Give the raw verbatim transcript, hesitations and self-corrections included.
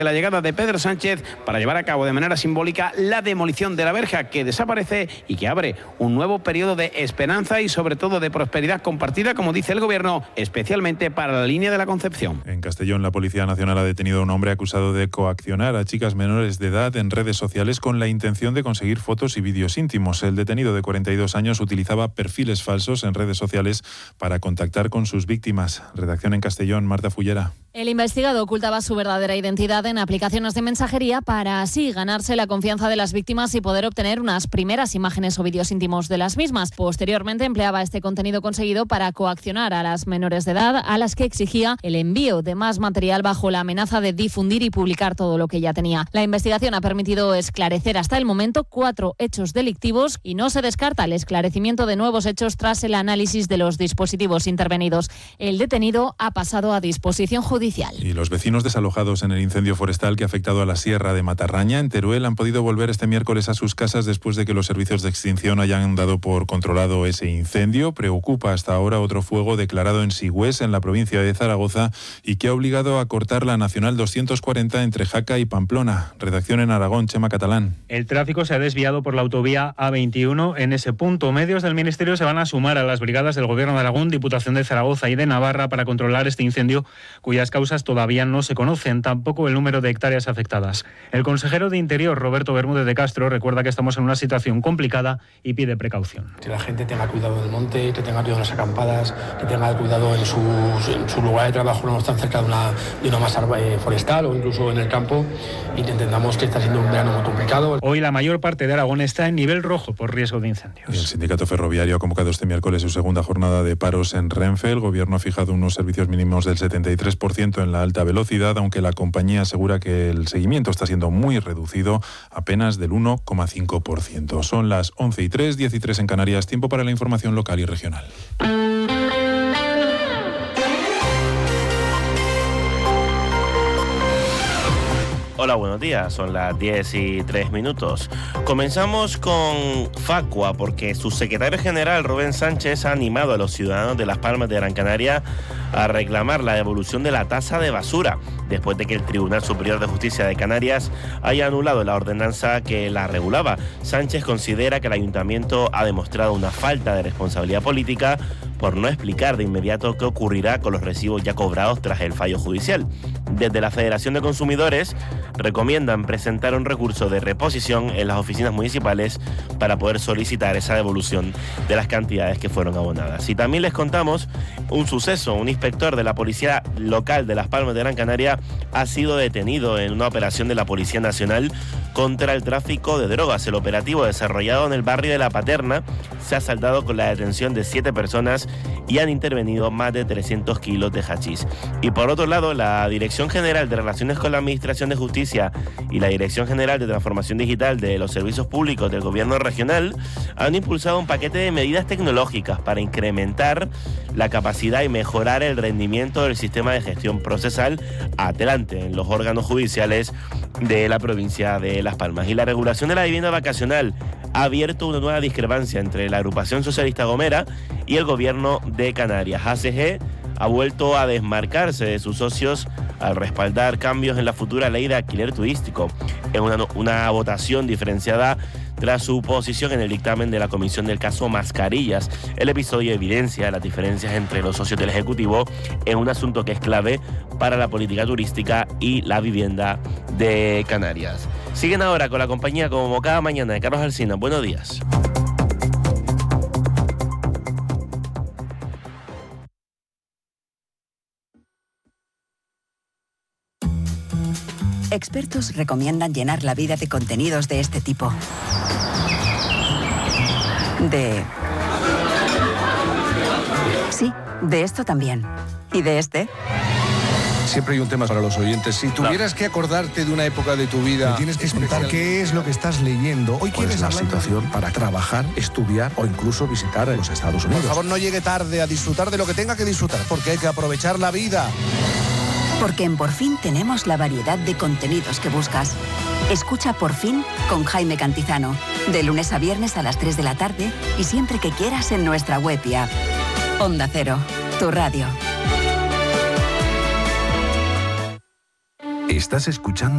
La llegada de Pedro Sánchez para llevar a cabo de manera simbólica la demolición de la verja que desaparece y que abre un nuevo periodo de esperanza y sobre todo de prosperidad compartida, como dice el Gobierno, especialmente para la línea de la Concepción. En Castellón, la Policía Nacional ha detenido a un hombre acusado de coaccionar a chicas menores de edad en redes sociales con la intención de conseguir fotos y vídeos íntimos. El detenido de cuarenta y dos años utilizaba perfiles falsos en redes sociales para contactar con sus víctimas. Redacción en Castellón, Marta Fullera. El investigado ocultaba su verdadera identidad en aplicaciones de mensajería para así ganarse la confianza de las víctimas y poder obtener unas primeras imágenes o vídeos íntimos de las mismas. Posteriormente empleaba este contenido conseguido para coaccionar a las menores de edad, a las que exigía el envío de más material bajo la amenaza de difundir y publicar todo lo que ya tenía. La investigación ha permitido esclarecer hasta el momento cuatro hechos delictivos y no se descarta el esclarecimiento de nuevos hechos tras el análisis de los dispositivos intervenidos. El detenido ha pasado a disposición judicial. Y los vecinos desalojados en el incendio forestal que ha afectado a la Sierra de Matarraña, en Teruel, han podido volver este miércoles a sus casas después de que los servicios de extinción hayan dado por controlado ese incendio. Preocupa hasta ahora otro fuego declarado en Sigüés, en la provincia de Zaragoza, y que ha obligado a cortar la Nacional doscientos cuarenta entre Jaca y Pamplona. Redacción en Aragón, Chema Catalán. El tráfico se ha desviado por la autovía A veintiuno en ese punto. Medios del Ministerio se van a sumar a las brigadas del Gobierno de Aragón, Diputación de Zaragoza y de Navarra para controlar este incendio, cuyas causas todavía no se conocen, tampoco el número de hectáreas afectadas. El consejero de Interior, Roberto Bermúdez de Castro, recuerda que estamos en una situación complicada y pide precaución. Que la gente tenga cuidado del monte, que tenga cuidado en las acampadas, que tenga cuidado en, sus, en su lugar de trabajo, no están cerca de una, de una masa forestal o incluso en el campo, y que entendamos que está siendo un verano muy complicado. Hoy la mayor parte de Aragón está en nivel rojo por riesgo de incendios. El sindicato ferroviario ha convocado este miércoles su segunda jornada de paros en Renfe. El Gobierno ha fijado unos servicios mínimos del setenta y tres por ciento en la alta velocidad, aunque la compañía asegura que el seguimiento está siendo muy reducido, apenas del uno coma cinco por ciento. Son las once y tres, diez y tres en Canarias, tiempo para la información local y regional. Hola, buenos días. Son las diez y tres minutos. Comenzamos con Facua, porque su secretario general, Rubén Sánchez, ha animado a los ciudadanos de Las Palmas de Gran Canaria a reclamar la devolución de la tasa de basura, después de que el Tribunal Superior de Justicia de Canarias haya anulado la ordenanza que la regulaba. Sánchez considera que el ayuntamiento ha demostrado una falta de responsabilidad política por no explicar de inmediato qué ocurrirá con los recibos ya cobrados tras el fallo judicial. Desde la Federación de Consumidores recomiendan presentar un recurso de reposición en las oficinas municipales para poder solicitar esa devolución de las cantidades que fueron abonadas. Y también les contamos un suceso. Un inspector de la Policía Local de Las Palmas de Gran Canaria ha sido detenido en una operación de la Policía Nacional contra el tráfico de drogas. El operativo, desarrollado en el barrio de La Paterna, se ha saldado con la detención de siete personas y han intervenido más de trescientos kilos de hachís. Y por otro lado, la Dirección General de Relaciones con la Administración de Justicia y la Dirección General de Transformación Digital de los Servicios Públicos del Gobierno Regional han impulsado un paquete de medidas tecnológicas para incrementar la capacidad y mejorar el rendimiento del sistema de gestión procesal adelante en los órganos judiciales de la provincia de Las Palmas. Y la regulación de la vivienda vacacional ha abierto una nueva discrepancia entre la agrupación socialista Gomera y el Gobierno de Canarias. A C G ha vuelto a desmarcarse de sus socios al respaldar cambios en la futura ley de alquiler turístico, en una, una votación diferenciada tras su posición en el dictamen de la comisión del caso Mascarillas. El episodio evidencia las diferencias entre los socios del Ejecutivo en un asunto que es clave para la política turística y la vivienda de Canarias. Siguen ahora con la compañía como cada mañana de Carlos Alsina. Buenos días. Expertos recomiendan llenar la vida de contenidos de este tipo. De... Sí, de esto también. ¿Y de este? Siempre hay un tema para los oyentes. Si tuvieras que acordarte de una época de tu vida... Me tienes que explicar qué es lo que estás leyendo. Hoy ¿Cuál es la situación para trabajar, estudiar o incluso visitar los Estados Unidos? Por favor, no llegue tarde a disfrutar de lo que tenga que disfrutar, porque hay que aprovechar la vida. Porque en Por Fin tenemos la variedad de contenidos que buscas. Escucha Por Fin con Jaime Cantizano, de lunes a viernes a las tres de la tarde y siempre que quieras en nuestra web y app. Onda Cero, tu radio. Estás escuchando